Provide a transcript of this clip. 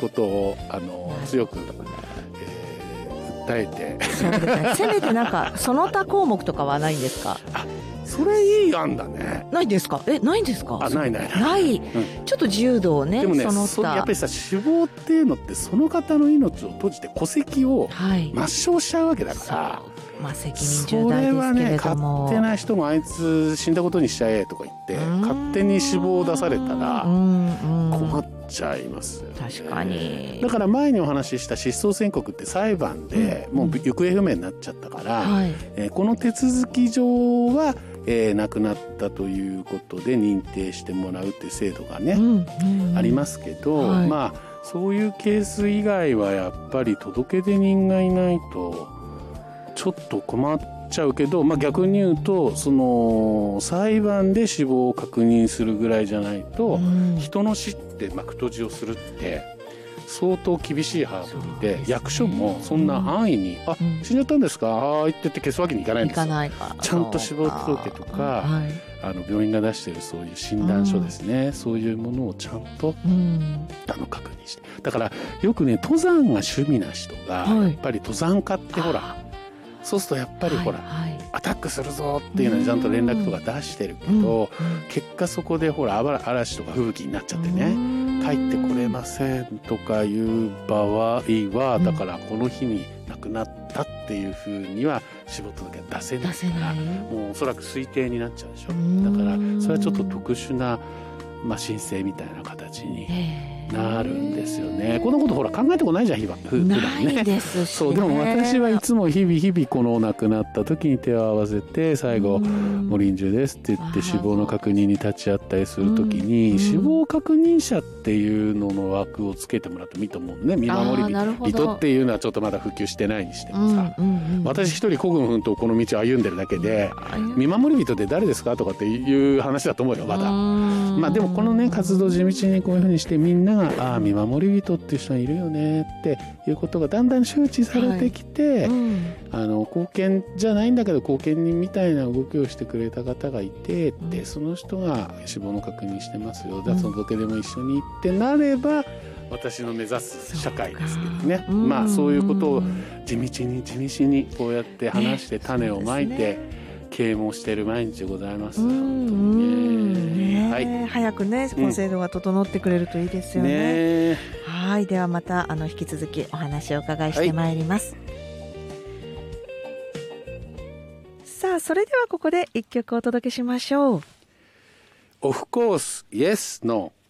ことを強く、訴えてそうですね、せめてなんかその他項目とかはないんですか？ それいい案だね。 ないですか？ないんですか？ ない、 ちょっと自由度をね。 でもね、 その他やっぱりさ、死亡っていうのってその方の命を閉じて戸籍を抹消しちゃうわけだから、 責任重大ですけれども、 それはね、勝手な人もあいつ死んだことにしちゃえとか言って勝手に死亡を出されたら困っちゃいますよね。 確かに。 だから前にお話しした失踪宣告って裁判でもう行方不明になっちゃったから、この手続き上は亡くなったということで認定してもらうっていう制度がね、ありますけど、まあそういうケース以外はやっぱり届け出人がいないとちょっと困っちゃうけど、まあ、逆に言うとその裁判で死亡を確認するぐらいじゃないと、人の死って幕閉じをするって相当厳しいハードルで、役所もそんな安易に死んじゃったんですか、はいって言って消すわけにいかないんですよ。ちゃんと死亡届とか、病院が出しているそういう診断書ですね、そういうものをちゃんと、確認して。だからよくね、登山が趣味な人がやっぱり登山家ってほら、そうするとやっぱりほら、アタックするぞっていうのにちゃんと連絡とか出してるけど、結果そこでほら嵐とか吹雪になっちゃってね、帰ってこれませんとかいう場合は、だからこの日に亡くなったっていうふうには死亡届は出せないから、もうおそらく推定になっちゃうでしょ。だからそれはちょっと特殊な、申請みたいな形になるんですよね。こんなことほら考えてこないじゃん、普段ね。 ないですしね。 そう、でも私はいつも日々この亡くなった時に手を合わせて、最後もう臨終ですって言って死亡の確認に立ち会ったりする時に、死亡確認者っていうのの枠をつけてもらってもいいと思うね。見守り人っていうのはちょっとまだ普及してないにしてもさ、私一人孤軍奮闘この道を歩んでるだけで、見守り人って誰ですかとかっていう話だと思うよ、まだ。でもこのね、活動地道にこういうふうにしてみんなが見守り人っていう人がいるよねっていうことがだんだん周知されてきて、貢献じゃないんだけど貢献人みたいな動きをしてくれた方がいてって、その人が死亡の確認してますよ、その届け出も一緒にってなれば私の目指す社会ですけどね、そういうことを地道にこうやって話して種をまいて啓蒙している毎日でございます。本当にね、 早くね、この制度が整ってくれるといいですよね。はい、ではまた引き続きお話をお伺いしてまいります。さあ、それではここで一曲お届けしましょう。 Of course, yes, no